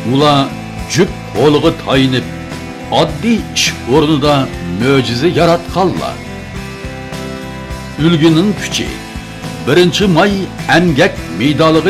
Ular jüp qo'liga tayinib, oddiy ish o'rnida mo'jiza yaratganlar. Ulguning kuchi 1 may emgak medaliga